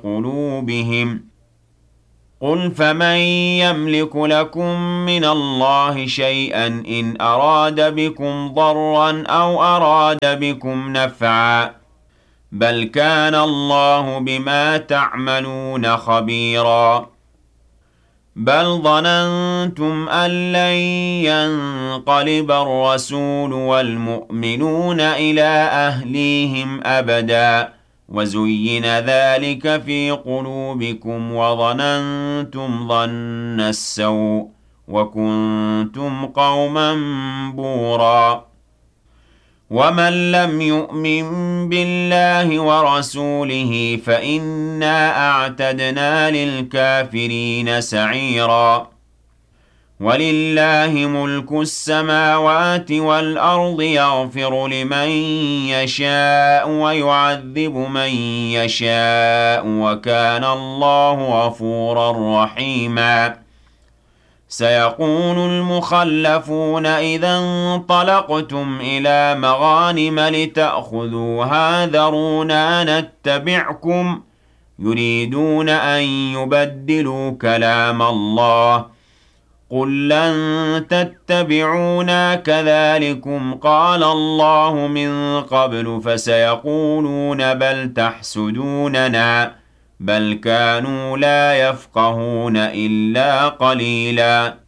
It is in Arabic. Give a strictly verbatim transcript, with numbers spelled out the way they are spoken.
قلوبهم قل فمن يملك لكم من الله شيئا إن أراد بكم ضرا أو أراد بكم نفعا بل كان الله بما تعملون خبيرا بل ظننتم أن لن ينقلب الرسول والمؤمنون إلى أهليهم أبدا وزين ذلك في قلوبكم وظننتم ظن السوء وكنتم قوما بورا ومن لم يؤمن بالله ورسوله فإنا أعتدنا للكافرين سعيرا ولله ملك السماوات والأرض يغفر لمن يشاء ويعذب من يشاء وكان الله غفورا رحيما سيقول المخلفون إذا انطلقتم إلى مغانم لتأخذوها ذرونا نتبعكم يريدون أن يبدلوا كلام الله قل لن تتبعونا كذلكم قال الله من قبل فسيقولون بل تحسدوننا بل كانوا لا يفقهون إلا قليلا